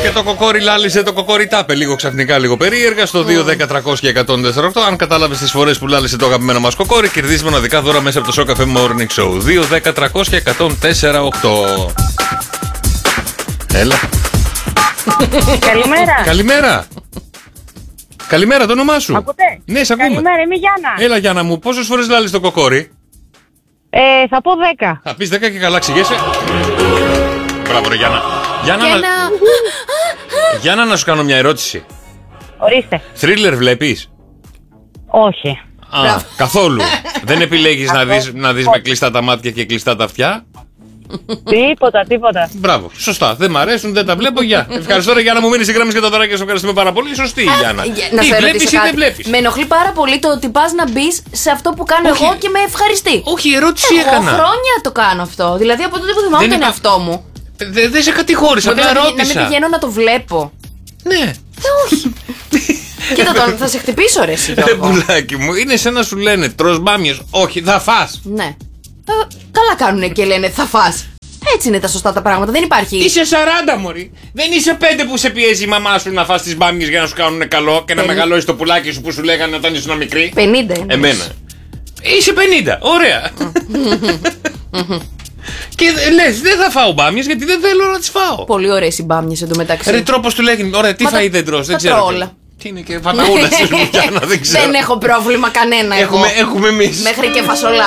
Και το κοκόρι λάλησε, το κοκόρι τάπε λίγο ξαφνικά, λίγο περίεργα. Στο 2-10-300-1048. Αν κατάλαβες τις φορές που λάλησε το αγαπημένο μας κοκόρι, κερδίζεις μοναδικά δώρα μέσα από το Show Cafe Morning Show. 2-10-300-1048. Έλα. Καλημέρα. Καλημέρα. Καλημέρα, το όνομά σου. Ακούτε? Ναι, σε ακούμε. Καλημέρα, είμαι η Γιάννα. Έλα, Γιάννα μου, πόσες φορές λάλησε το κοκόρι? Θα πω 10. Θα πεις 10 και καλά, ξηγέσαι. Μπράβο, ρε Γιάννα. Γιάννα, να σου κάνω μια ερώτηση. Ορίστε. Θρίλερ βλέπεις? Όχι. Καθόλου. Δεν επιλέγεις να δεις με κλειστά τα μάτια και κλειστά τα αυτιά? Τίποτα. Μπράβο. Σωστά. Δεν μ' αρέσουν, δεν τα βλέπω. Γεια. Ευχαριστώ, ρε Γιάννα, μου μείνει η γραμμή και το δωράκι. Σε ευχαριστούμε πάρα πολύ. Σωστή η Γιάννα. Τι βλέπεις ή δεν βλέπεις? Με ενοχλεί πάρα πολύ το ότι πας να μπεις σε αυτό που κάνω εγώ και με ευχαριστεί. Όχι, ερώτηση έκανα. Χρόνια το κάνω αυτό. Δηλαδή από τότε που θυμάμαι τον εαυτό μου. Δεν σε κατηγόρησα, απλά ρώτησα. Να μην πηγαίνω να το βλέπω. Ναι. Όχι. Κοίτα τον, θα σε χτυπήσω ρε εσύ Γιώργο. Πουλάκι μου, είναι σαν να σου λένε τρως μπάμιες. Όχι, θα φας. Ναι. Καλά κάνουνε και λένε θα φας. Έτσι είναι τα σωστά τα πράγματα, δεν υπάρχει. Είσαι 40 μωρή. Δεν είσαι 5 που σε πιέζει η μαμά σου να φας τις μπάμιες για να σου κάνουν καλό και να μεγαλώσεις το πουλάκι σου που σου λέγανε όταν ήσουν μικρή. 50 είναι. Εμένα. Είσαι 50, ωραία. Και λες δεν θα φάω μπάμιες γιατί δεν θέλω να τις φάω. Πολύ ωραίες οι μπάμιες εντωμεταξύ. Ρε τρόπος του λέγει, ωραία, τι φαΐ δεν τρως, δεν ξέρω. Όλα. Τι είναι και παταούλα στις Λουκιάνα, δεν ξέρω. Δεν έχω πρόβλημα κανένα. Έχουμε εμείς. Μέχρι και φασολά.